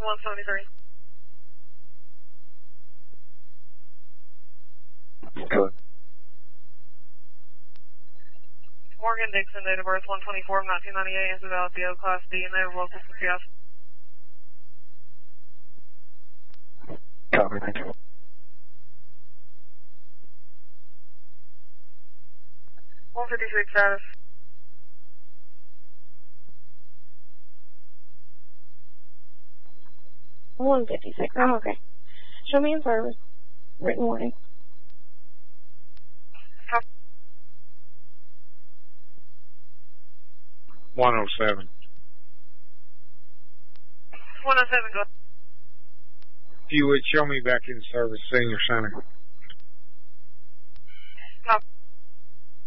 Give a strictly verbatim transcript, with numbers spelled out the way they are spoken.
one seventy-three. Good. Morgan Dixon, date of birth one twenty-four nineteen ninety-eight, is a valid P O Class D and native local C P F. Copy, thank you. one fifty-three status. one fifty-six. Oh, okay. Show me in service. Written warning. one oh seven. one oh seven, go. If you would show me back in service, Senior Center.